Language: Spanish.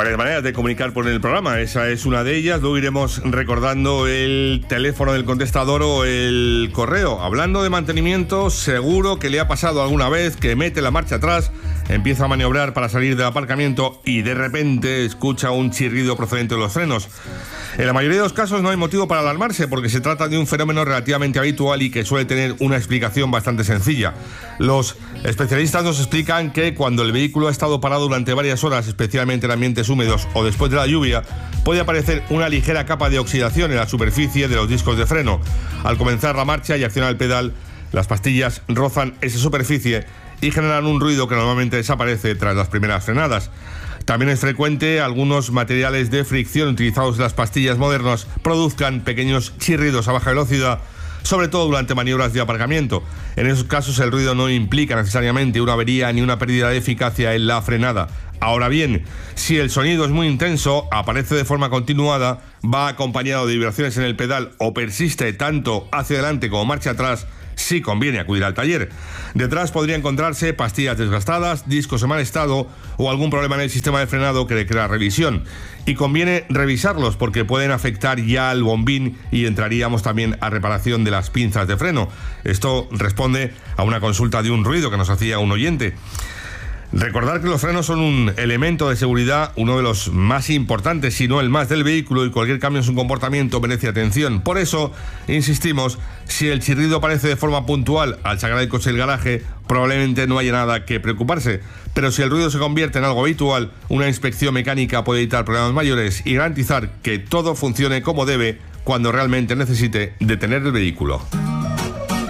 Varias maneras de comunicar por el programa, esa es una de ellas. Luego iremos recordando el teléfono del contestador o el correo. Hablando de mantenimiento, seguro que le ha pasado alguna vez que mete la marcha atrás, empieza a maniobrar para salir del aparcamiento y de repente escucha un chirrido procedente de los frenos. En la mayoría de los casos no hay motivo para alarmarse porque se trata de un fenómeno relativamente habitual y que suele tener una explicación bastante sencilla. Los especialistas nos explican que cuando el vehículo ha estado parado durante varias horas, especialmente en ambientes húmedos o después de la lluvia, puede aparecer una ligera capa de oxidación en la superficie de los discos de freno. Al comenzar la marcha y accionar el pedal, las pastillas rozan esa superficie y generan un ruido que normalmente desaparece tras las primeras frenadas. También es frecuente algunos materiales de fricción utilizados en las pastillas modernas produzcan pequeños chirridos a baja velocidad, sobre todo durante maniobras de aparcamiento. En esos casos el ruido no implica necesariamente una avería ni una pérdida de eficacia en la frenada. Ahora bien, si el sonido es muy intenso, aparece de forma continuada, va acompañado de vibraciones en el pedal o persiste tanto hacia adelante como marcha atrás, sí conviene acudir al taller. Detrás podría encontrarse pastillas desgastadas, discos en mal estado o algún problema en el sistema de frenado que requiera revisión. Y conviene revisarlos porque pueden afectar ya al bombín y entraríamos también a reparación de las pinzas de freno. Esto responde a una consulta de un ruido que nos hacía un oyente. Recordar que los frenos son un elemento de seguridad, uno de los más importantes, si no el más del vehículo, y cualquier cambio en su comportamiento merece atención. Por eso, insistimos, si el chirrido aparece de forma puntual al sacar el coche del garaje, probablemente no haya nada que preocuparse. Pero si el ruido se convierte en algo habitual, una inspección mecánica puede evitar problemas mayores y garantizar que todo funcione como debe cuando realmente necesite detener el vehículo.